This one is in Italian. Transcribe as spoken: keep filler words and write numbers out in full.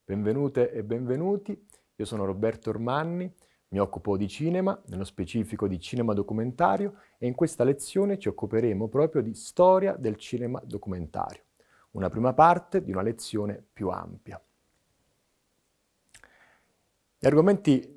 Benvenute e benvenuti, io sono Roberto Ormanni, mi occupo di cinema, nello specifico di cinema documentario, e in questa lezione ci occuperemo proprio di storia del cinema documentario, una prima parte di una lezione più ampia. Gli argomenti